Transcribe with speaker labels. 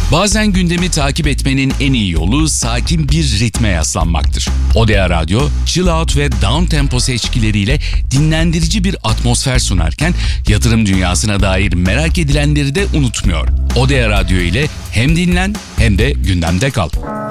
Speaker 1: Bazen gündemi takip etmenin en iyi yolu sakin bir ritme yaslanmaktır. Odea Radyo, chill out ve down tempo seçkileriyle dinlendirici bir atmosfer sunarken yatırım dünyasına dair merak edilenleri de unutmuyor. Odea Radyo ile hem dinlen hem de gündemde kal.